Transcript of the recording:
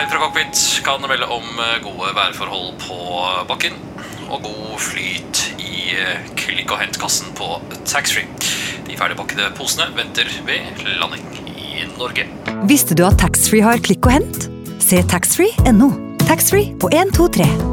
Live fra Cockpit kan melde om gode værforhold på bakken og god flyt i klikk- og hentkassen på Taxfree. De ferdigpakkede posene venter ved landing i Norge. Visste du at Taxfree har klikk og hent? Se taxfree.no. Taxfree på 123.